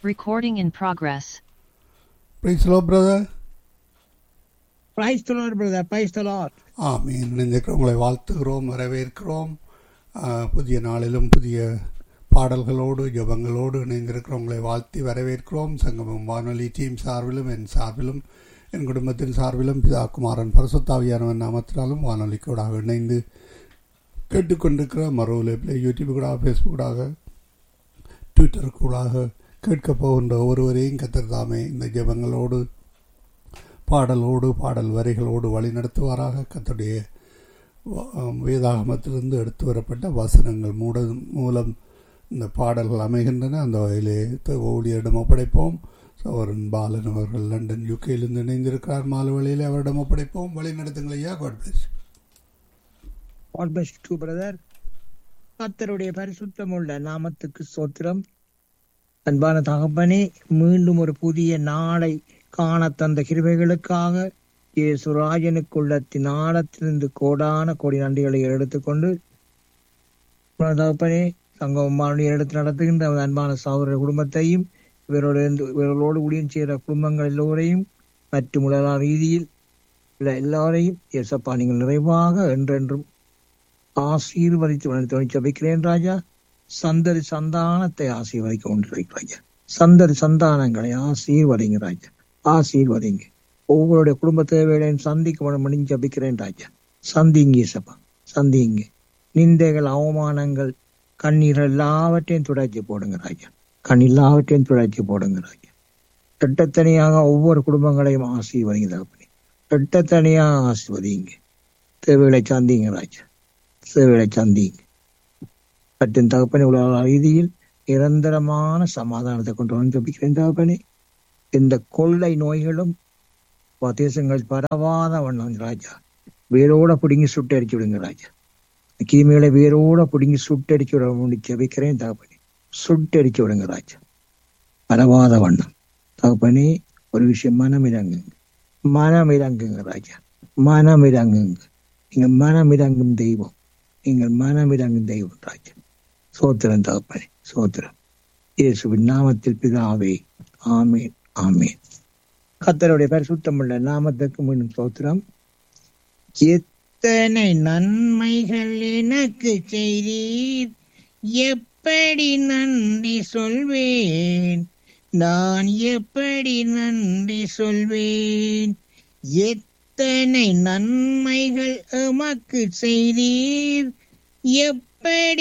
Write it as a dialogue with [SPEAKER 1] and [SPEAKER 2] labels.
[SPEAKER 1] Recording in progress.
[SPEAKER 2] Praise the Lord, brother.
[SPEAKER 3] Praise the Lord, brother. Praise the Lord.
[SPEAKER 2] ஆமீன். உங்களை வாழ்த்துகிறோம், வரவேற்கிறோம். புதிய நாளிலும் புதிய பாடல்களோடு ஜெபங்களோடு இணைந்திருக்கிறவங்களை வாழ்த்தி வரவேற்கிறோம். சங்கமம் வானொலி டீம் சார்பிலும் என் சார்பிலும் என் குடும்பத்தின் சார்பிலும் பிதா குமாரன் பரிசுத்தாவியானவன் நாமத்தினாலும் வானொலிக்கூடாக இணைந்து கேட்டுக்கொண்டிருக்கிற மறுவிலைப்பில் யூடியூப் கூடாக, ஃபேஸ்புக் கூடாக, ட்விட்டர் கூடாக கேட்க போகின்ற ஒருவரையும் கர்த்தர் தாமே இந்த ஜெபங்களோடு பாடலோடு பாடல் வரிகளோடு வழி நடத்துவாராக. கர்த்தருடைய வேதாகமத்திலிருந்து எடுத்து வரப்பட்ட வசனங்கள் மூலம் இந்த பாடல்கள் அமைகின்றன. அந்த வகையிலே ஊழியரிடம் ஒப்படைப்போம். சவரன் பாலன் அவர்கள் லண்டன் யூகேயிலிருந்து இணைந்திருக்கிறார். மாலை வழியில் அவரிடம் ஒப்படைப்போம். வழி நடத்துங்கள் ஐயா. God bless you,
[SPEAKER 3] brother. கர்த்தருடைய பரிசுத்தமுள்ள நாமத்துக்கு ஸ்தோத்திரம். அன்பான தகப்பனே, மீண்டும் ஒரு புதிய நாளை காண தந்த கிருபைகளுக்காக இயேசுராஜனுக்குள்ளத்தின் ஆழத்திலிருந்து கோடான கோடி நன்றிகளை எடுத்துக்கொண்டு, தகப்பனே, சங்கமமான எடுத்து நடத்துகின்ற அன்பான சகோதர குடும்பத்தையும் இவர்களோடு ஊழியம் செய்கிற குடும்பங்கள் எல்லோரையும் மற்றும் உலக ரீதியில் எல்லாரையும் இயேசப்பா நீங்கள் நிறைவாக என்றென்றும் ஆசீர்வதித்து ஜெபிக்கிறேன் ராஜா. சந்ததி சந்தானத்தை ஆசீர்வதிக்க கொண்டிருக்கிறாங்க. சந்ததி சந்தானங்களை ஆசீர்வதிங்க ராஜா, ஆசீர்வதிங்க. ஒவ்வொருடைய குடும்ப தேவைகளையும் சந்திக்க முடிஞ்சு ஜபிக்கிறேன் ராஜா. சந்திங்க இயேசப்பா, சந்திங்க. நிந்தைகள், அவமானங்கள், கண்ணீர் எல்லாவற்றையும் துடைச்சி போடுங்க ராஜா. எல்லாவற்றையும் துடைச்சி போடுங்க ராஜா. இரட்டத்தனியாக ஒவ்வொரு குடும்பங்களையும் ஆசீர்வதிங்க தகப்பனே. இரட்டத்தனியாக ஆசீர்வதிங்க. தேவைகளை சந்திங்க ராஜா, தேவைகளை சந்திங்க. மற்றும் தகப்பனே, உலக ரீதியில் நிரந்தரமான சமாதானத்தை கொண்டு வந்து ஜபிக்கிறேன் தகப்பனே. இந்த கொள்ளை நோய்களும் தேசங்கள் பரவாத வண்ணம் ராஜா வேரோட பிடுங்கி சுட்டடிச்சு விடுங்க ராஜா. கிருமிகளை வேரோட பிடுங்கி சுட்டடிச்சு விட ஜபிக்கிறேன் தகப்பனே. சுட்டடிச்சு விடுங்க ராஜா, பரவாத வண்ணம் தகப்பனே. ஒரு விஷயம், மனமிறங்குங்க ராஜா, மனமிறங்குங்க. நீங்க மனமிறங்கும் தெய்வம், நீங்கள் மனமிறங்கும் தெய்வம் ராஜா. சோத்திரம் தகப்பனே, சோத்திரம். இயேசுவின் நாமத்தில் பிதாவே, ஆமேன், ஆமேன். கர்த்தருடைய பரிசுத்தமுள்ள நாமத்துக்கு மீண்டும் சோத்திரம். எத்தனை நன்மைகள் எனக்கு செய்தீர், எப்படி நன்றி சொல்வேன், நான் எப்படி நன்றி சொல்வேன். எத்தனை நன்மைகள் எமக்கு செய்தீர், எப்படி